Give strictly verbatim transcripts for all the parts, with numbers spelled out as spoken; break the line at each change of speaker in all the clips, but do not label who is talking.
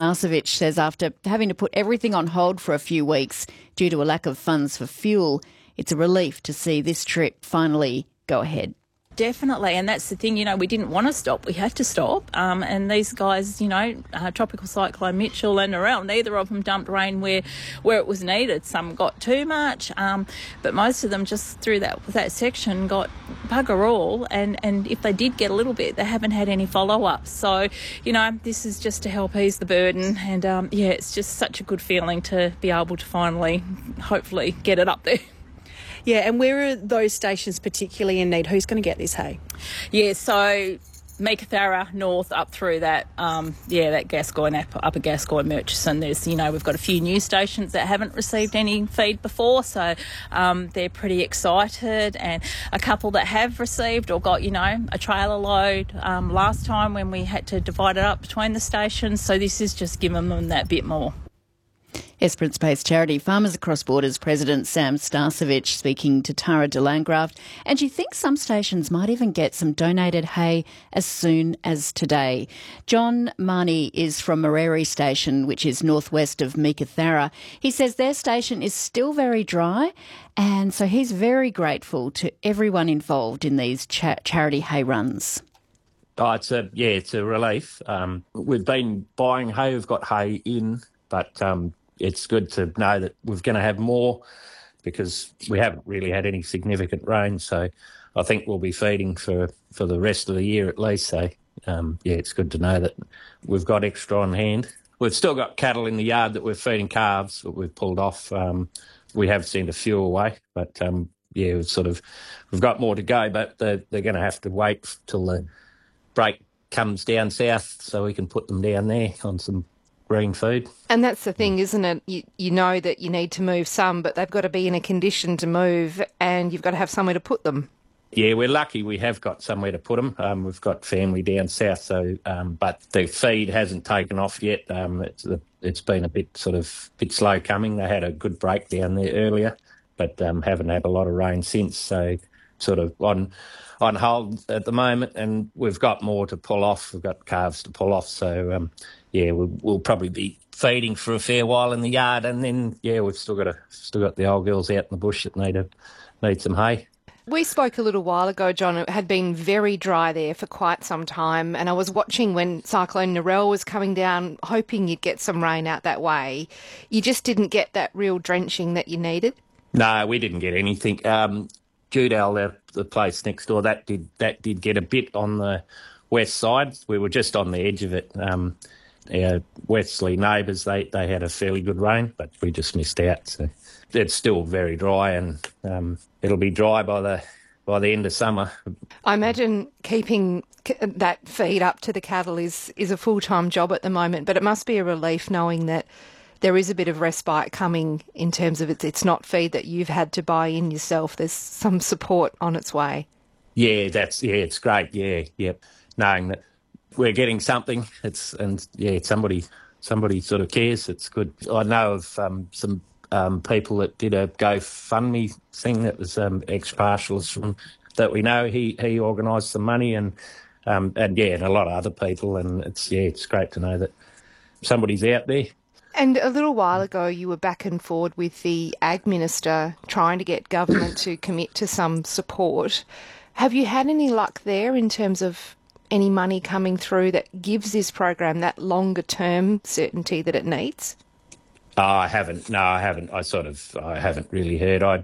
Starcevic says after having to put everything on hold for a few weeks due to a lack of funds for fuel, it's a relief to see this trip finally go ahead.
Definitely, and that's the thing, you know, we didn't want to stop, we had to stop, um, and these guys, you know, uh, Tropical Cyclone Mitchell and Narelle, neither of them dumped rain where, where it was needed. Some got too much, um, but most of them just through that that section got bugger all, and, and if they did get a little bit, they haven't had any follow-ups. So, you know, this is just to help ease the burden, and um, yeah, it's just such a good feeling to be able to finally, hopefully, get it up there.
Yeah, and where are those stations particularly in need? Who's going to get this hay?
Yeah, so Meekatharra north up through that, um, yeah, that Gascoyne, Upper Gascoyne, Murchison. There's, you know, we've got a few new stations that haven't received any feed before, so um, they're pretty excited, and a couple that have received or got, you know, a trailer load um, last time when we had to divide it up between the stations. So this is just giving them that bit more.
Esperance-based charity Farmers Across Borders President Sam Starcevic speaking to Tara de Landgraft, and she thinks some stations might even get some donated hay as soon as today. John Marnie is from Moreri Station, which is northwest of Meekatharra. He says their station is still very dry, and so he's very grateful to everyone involved in these cha- charity hay runs.
Oh, it's a yeah, it's a relief. Um, we've been buying hay, we've got hay in, but um, it's good to know that we're going to have more because we haven't really had any significant rain. So I think we'll be feeding for, for the rest of the year at least. So, um, yeah, it's good to know that we've got extra on hand. We've still got cattle in the yard that we're feeding calves that we've pulled off. Um, we have sent a few away, but, um, yeah, we've sort of we've got more to go, but they're, they're going to have to wait till the break comes down south so we can put them down there on some green food.
And that's the thing, isn't it? You, you know that you need to move some, but they've got to be in a condition to move, and you've got to have somewhere to put them.
Yeah, we're lucky we have got somewhere to put them. Um, we've got family down south, so um, but the feed hasn't taken off yet. Um, it's a, it's been a bit sort of bit slow coming. They had a good break down there earlier, but um, haven't had a lot of rain since. So sort of on on hold at the moment, and we've got more to pull off. We've got calves to pull off, so um, yeah, we'll, we'll probably be feeding for a fair while in the yard, and then yeah, we've still got a still got the old girls out in the bush that need a, need some hay.
We spoke a little while ago, John. It had been very dry there for quite some time, and I was watching when Cyclone Narelle was coming down, hoping you'd get some rain out that way. You just didn't get that real drenching that you needed?
No, we didn't get anything. Um, Judale, the, the place next door, that did that did get a bit on the west side. We were just on the edge of it. Um, our Wesley neighbours, they, they had a fairly good rain, but we just missed out. So it's still very dry, and um, it'll be dry by the by the end of summer.
I imagine keeping that feed up to the cattle is, is a full-time job at the moment, but it must be a relief knowing that there is a bit of respite coming in terms of it's, it's not feed that you've had to buy in yourself. There's some support on its way.
Yeah, that's yeah, it's great. Yeah, yep. Knowing that we're getting something, it's and yeah, somebody somebody sort of cares. It's good. I know of um, some um, people that did a GoFundMe thing that was um, ex-partials from that we know. He he organised some money and um, and yeah, and a lot of other people. And it's yeah, it's great to know that somebody's out there.
And a little while ago, you were back and forward with the Ag Minister trying to get government to commit to some support. Have you had any luck there in terms of any money coming through that gives this program that longer-term certainty that it needs?
Oh, I haven't. No, I haven't. I sort of, I haven't really heard. I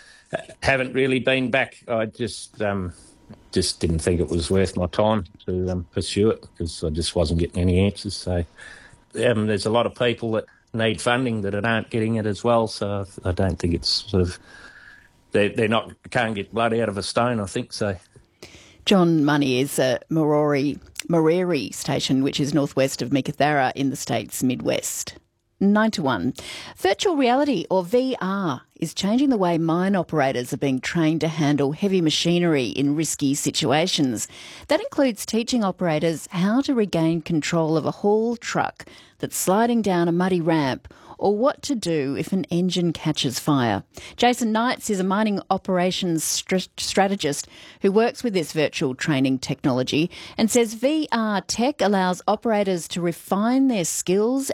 haven't really been back. I just, um, just didn't think it was worth my time to um, pursue it because I just wasn't getting any answers. So um, there's a lot of people that need funding that aren't getting it as well. So I don't think it's sort of they they're not can't get blood out of a stone. I think so.
John Money is at Morori, Moreri Station, which is northwest of Meekatharra in the state's Midwest. Nine to one. Virtual reality, or V R, is changing the way mine operators are being trained to handle heavy machinery in risky situations. That includes teaching operators how to regain control of a haul truck that's sliding down a muddy ramp, or what to do if an engine catches fire. Jason Knights is a mining operations st- strategist who works with this virtual training technology and says V R tech allows operators to refine their skills